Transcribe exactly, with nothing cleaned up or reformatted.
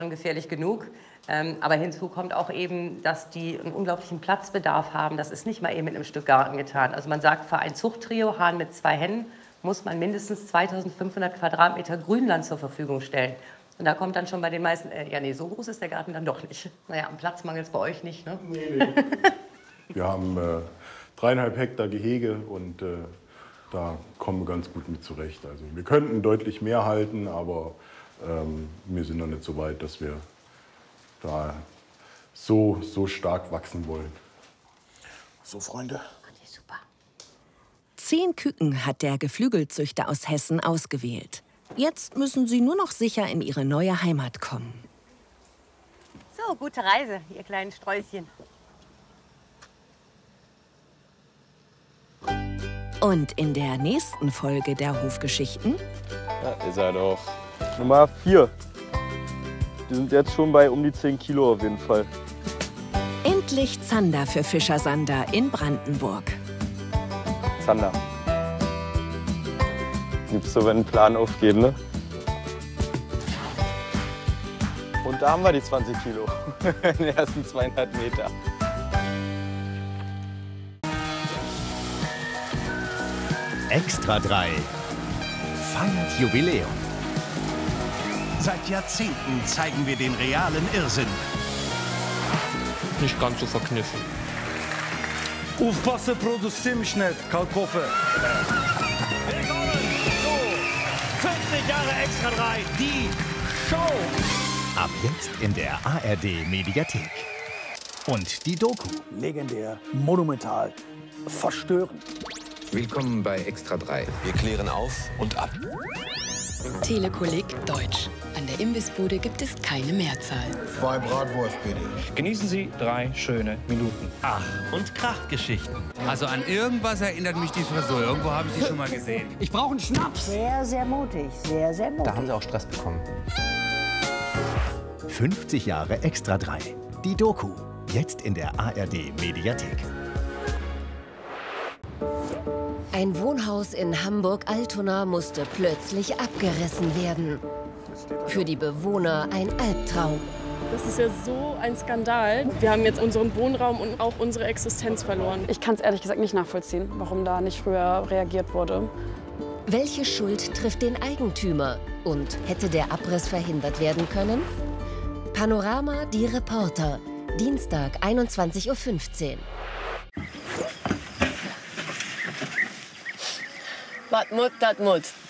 gefährlich genug. Ähm, aber hinzu kommt auch eben, dass die einen unglaublichen Platzbedarf haben. Das ist nicht mal eben mit einem Stück Garten getan. Also man sagt, für ein Zuchttrio Hahn mit zwei Hennen muss man mindestens zweitausendfünfhundert Quadratmeter Grünland zur Verfügung stellen. Und da kommt dann schon bei den meisten, äh, ja nee, so groß ist der Garten dann doch nicht. Naja, am Platz mangelt es bei euch nicht, ne? Nee, nee. Wir haben äh, dreieinhalb Hektar Gehege und äh, da kommen wir ganz gut mit zurecht. Also wir könnten deutlich mehr halten, aber ähm, wir sind noch nicht so weit, dass wir da so, so stark wachsen wollen. So, Freunde. Super. Zehn Küken hat der Geflügelzüchter aus Hessen ausgewählt. Jetzt müssen sie nur noch sicher in ihre neue Heimat kommen. So, gute Reise, ihr kleinen Sträußchen. Und in der nächsten Folge der Hofgeschichten... Ja, ihr seid auch Nummer vier. Die sind jetzt schon bei um die zehn Kilo auf jeden Fall. Endlich Zander für Fischer Sander in Brandenburg. Zander. Gibt's so, wenn ein Plan aufgeht, ne? Und da haben wir die zwanzig Kilo. In den ersten zweihundert Meter. Extra drei feiert Jubiläum. Seit Jahrzehnten zeigen wir den realen Irrsinn. Nicht ganz so verkniffen. Aufpassen, produzieren mich nicht, Kalkofe. Willkommen zu fünfzig Jahre Extra drei, die Show. Ab jetzt in der A R D-Mediathek. Und die Doku. Legendär, monumental, verstörend. Willkommen bei Extra drei. Wir klären auf und ab. Telekolleg Deutsch. An der Imbissbude gibt es keine Mehrzahl. Zwei Bratwurst, bitte. Genießen Sie drei schöne Minuten. Ach, und Krachgeschichten. Also an irgendwas erinnert mich die Frisur. Irgendwo habe ich die schon mal gesehen. Ich brauche einen Schnaps. Sehr, sehr mutig. Sehr, sehr mutig. Da haben Sie auch Stress bekommen. fünfzig Jahre Extra drei. Die Doku. Jetzt in der A R D-Mediathek. Ein Wohnhaus in Hamburg-Altona musste plötzlich abgerissen werden. Für die Bewohner ein Albtraum. Das ist ja so ein Skandal. Wir haben jetzt unseren Wohnraum und auch unsere Existenz verloren. Ich kann es ehrlich gesagt nicht nachvollziehen, warum da nicht früher reagiert wurde. Welche Schuld trifft den Eigentümer? Und hätte der Abriss verhindert werden können? Panorama, die Reporter. Dienstag, einundzwanzig Uhr fünfzehn. Was Mut, das Mut.